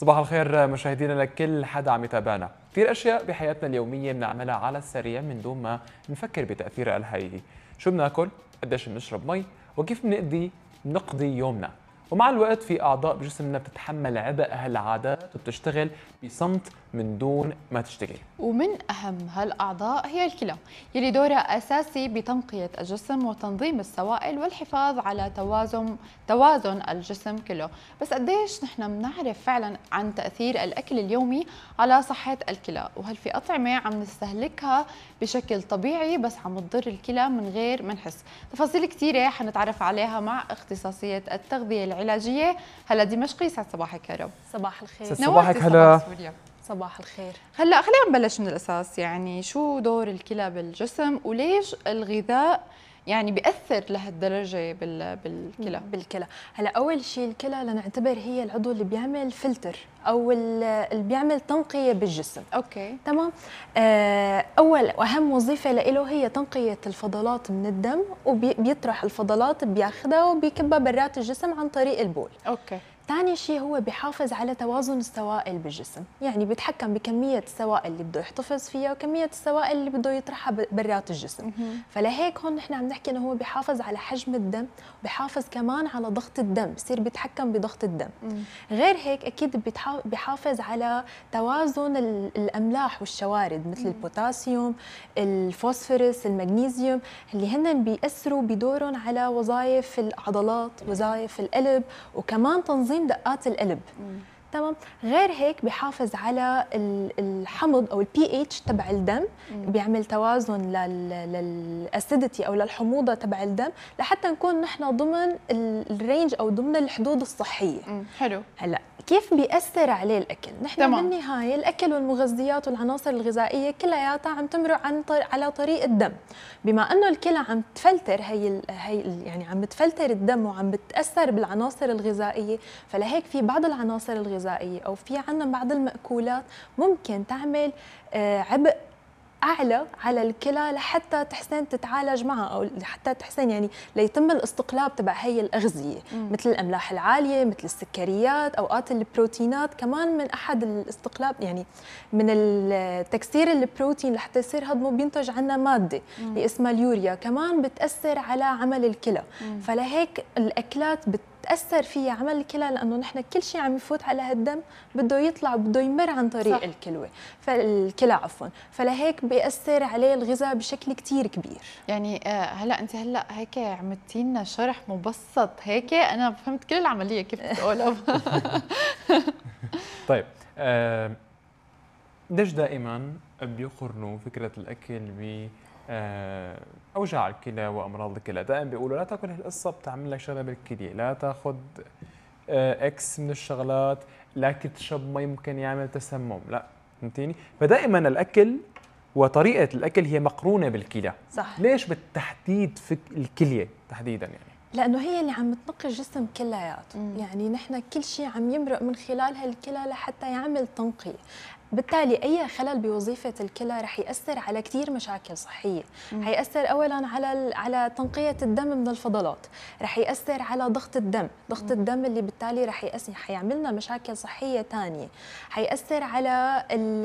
صباح الخير مشاهدينا لكل حدا عم يتابعنا. كثير اشياء بحياتنا اليوميه بنعملها على السريع من دون ما نفكر بتاثيرها الحقيقي. شو بناكل؟ قديش بنشرب مي؟ وكيف بنقضي يومنا؟ ومع الوقت في اعضاء بجسمنا بتتحمل عبء هالعادات وبتشتغل بصمت من دون ما تشتكي. ومن أهم هالأعضاء هي الكلى، يلي دورها أساسي بتنقية الجسم وتنظيم السوائل والحفاظ على توازن الجسم كله. بس قديش نحن بنعرف فعلا عن تأثير الأكل اليومي على صحة الكلى، وهل في أطعمة عم نستهلكها بشكل طبيعي بس عم تضر الكلى من غير ما نحس؟ تفاصيل كثيرة حنتعرف عليها مع اختصاصية التغذية العلاجية هلا دمشقي. يسعد صباحك يا رب. صباح الخير. صباحك هلا. صباح الخير. هلا خلينا نبلش من الاساس، يعني شو دور الكلى بالجسم وليش الغذاء يعني بيأثر لهالدرجه بالكلى؟ هلا اول شيء الكلى لنعتبر هي العضو اللي بيعمل فلتر او اللي بيعمل تنقيه بالجسم. اوكي تمام. اول واهم وظيفه له هي تنقيه الفضلات من الدم، وبيطرح الفضلات بياخذها وبيكبها برات الجسم عن طريق البول. اوكي. ثاني شيء هو بيحافظ على توازن السوائل بالجسم، يعني بيتحكم بكمية السوائل اللي بده يحتفظ فيها وكمية السوائل اللي بده يطرحها برات الجسم. فلهيك هون نحن عم نحكي انه هو بيحافظ على حجم الدم، بيحافظ كمان على ضغط الدم، بصير بيتحكم بضغط الدم. غير هيك اكيد بيحافظ على توازن الاملاح والشوارد مثل البوتاسيوم، الفوسفورس، المغنيسيوم، اللي هن بيأثروا بدورهم على وظائف العضلات، وظائف القلب، وكمان تنظيم دقات القلب. تمام. غير هيك بيحافظ على الحمض او البي اتش تبع الدم، بيعمل توازن للاسيديتي او للحموضه تبع الدم لحتى نكون نحن ضمن الرينج او ضمن الحدود الصحيه. حلو. هلا كيف بيأثر عليه الأكل؟ نحن بالنهاية الأكل والمغذيات والعناصر الغذائية كلياتها عم تمرق على طريق الدم. بما أنه الكلى عم تفلتر يعني عم تفلتر الدم وعم بتأثر بالعناصر الغذائية، فلهيك في بعض العناصر الغذائية أو في عنا بعض المأكولات ممكن تعمل عبء أعلى على الكلى لحتى تحسن تتعالج معها، أو لحتى تحسن يعني ليتم الاستقلاب تبع هي الأغذية، مثل الأملاح العالية، مثل السكريات، أوقات البروتينات كمان من أحد الاستقلاب، يعني من تكسير البروتين لحتى يصير هضمه بينتج عنا مادة اللي اسمها اليوريا، كمان بتأثر على عمل الكلى. فلهيك الأكلات بتأثر فيها عمل الكلى، لأنه نحن كل شيء عم يفوت على هالدم بده يطلع، بده يمر عن طريق الكلى عفوا. فلهيك بيأثر عليه الغذاء بشكل كتير كبير. يعني هلا انت هيك عملتي لنا شرح مبسط هيك انا فهمت كل العمليه كيف بتقولها. طيب ليش دائما بيقارنوا فكره الاكل ب اوجاع الكلى وامراض الكلى؟ دائما بيقولوا لا تاكل هالقصه بتعمل لك شغله بالكليه، لا تاخذ اكس من الشغلات، لكن تشرب مي ممكن يعمل تسمم، لا فهمتيني؟ فدائما الاكل وطريقه الاكل هي مقرونه بالكلى. صح. ليش بالتحديد في الكليه تحديدا يعني؟ لأنه هي اللي عم تنقي الجسم كلياته، يعني نحن كل شيء عم يمرق من خلال هالكلى لحتى يعمل تنقية. بالتالي أي خلل بوظيفة الكلى رح يأثر على كثير مشاكل صحية. حيأثر أولاً على تنقية الدم من الفضلات، رح يأثر على ضغط الدم اللي بالتالي رح يعملنا مشاكل صحية ثانية، حيأثر على